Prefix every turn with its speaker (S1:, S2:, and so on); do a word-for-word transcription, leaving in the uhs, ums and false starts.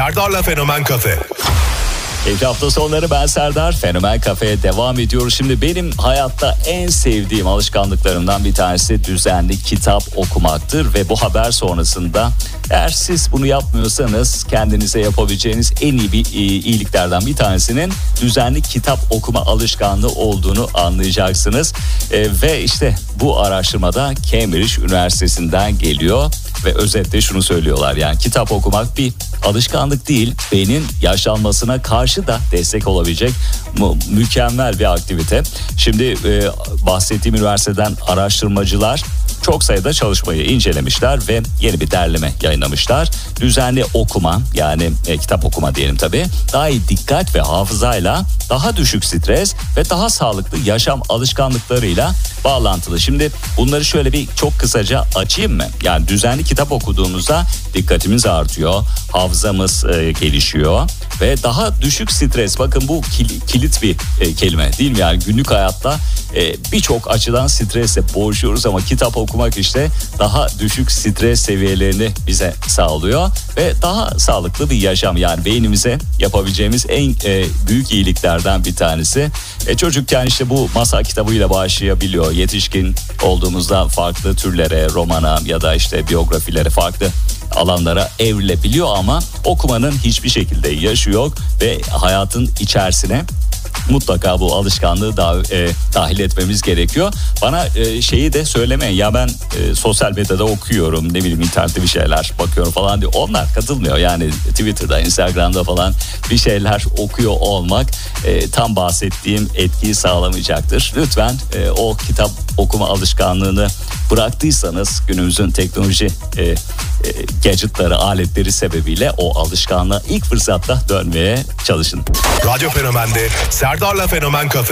S1: Serdar'la Fenomen Kafe.
S2: Keyifli hafta sonları, ben Serdar. Fenomen Kafe'ye devam ediyoruz. Şimdi benim hayatta en sevdiğim alışkanlıklarımdan bir tanesi düzenli kitap okumaktır. Ve bu haber sonrasında eğer siz bunu yapmıyorsanız kendinize yapabileceğiniz en iyi bir iyiliklerden bir tanesinin düzenli kitap okuma alışkanlığı olduğunu anlayacaksınız. E, ve işte bu araştırmada Cambridge Üniversitesi'nden geliyor. Ve özetle şunu söylüyorlar, yani kitap okumak bir alışkanlık değil, beynin yaşlanmasına karşı da destek olabilecek mü- mükemmel bir aktivite. Şimdi e, bahsettiğim üniversiteden araştırmacılar çok sayıda çalışmayı incelemişler ve yeni bir derleme yayınlamışlar. Düzenli okuma, yani e, kitap okuma diyelim tabii, daha iyi dikkat ve hafızayla daha düşük stres ve daha sağlıklı yaşam alışkanlıklarıyla bağlantılı. Şimdi bunları şöyle bir çok kısaca açayım mı? Yani düzenli kitap okuduğumuzda dikkatimiz artıyor, hafızamız e, gelişiyor ve daha düşük stres. Bakın bu kil, kilit bir e, kelime değil mi? Yani günlük hayatta e, birçok açıdan stresle boğuşuyoruz ama kitap okumak işte daha düşük stres seviyelerini bize sağlıyor ve daha sağlıklı bir yaşam, yani beynimize yapabileceğimiz en e, büyük iyiliklerden bir tanesi. E, çocukken işte bu masal kitabıyla başlayabiliyor. Yetişkin olduğumuzda farklı türlere, romana ya da işte biyografilere, farklı alanlara evrilebiliyor ama okumanın hiçbir şekilde yaşı yok ve hayatın içerisine mutlaka bu alışkanlığı da, e, dahil etmemiz gerekiyor. Bana e, şeyi de söylemeyin ya, ben e, sosyal medyada okuyorum, ne bileyim internette bir şeyler bakıyorum falan diyor. Onlar katılmıyor, yani Twitter'da, Instagram'da falan bir şeyler okuyor olmak e, tam bahsettiğim etkiyi sağlamayacaktır. Lütfen e, o kitap okuma alışkanlığını bıraktıysanız günümüzün teknoloji e, e, gadgetları, aletleri sebebiyle o alışkanlığa ilk fırsatta dönmeye çalışın.
S1: Radyo Fenomen'de Serdar'la Fenomen Kafe.